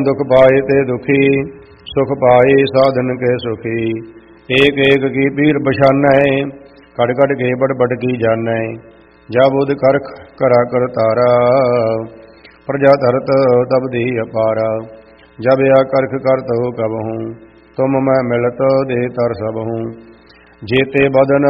दुख पाए ते दुखी, सुख पाए साधन के सुखी। एक एक की पीर बशानै, कट कट के बड़ बड़ की जानै। जब उद करख करा कर तारा, प्रजा धरत तब दी अपारा। जब या करख करत हो कब हूँ, तुम मैं मिलत दे तर सब हूँ। जेते बदन